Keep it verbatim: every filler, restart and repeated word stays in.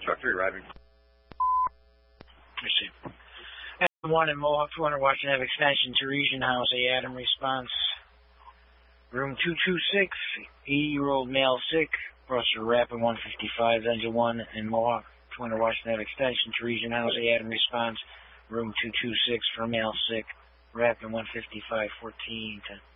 Truck three arriving. Let's see. Adam one in Mohawk two hundred, watching have extension to Region House. A Adam response. Room two two six, eighty-year-old male sick. Buster Rapid one fifty-five, Engine one in Mohawk two hundred, watching have extension to Region House. A Adam response. Room two two six for male sick. Rapid one fifty-five, fourteen ten.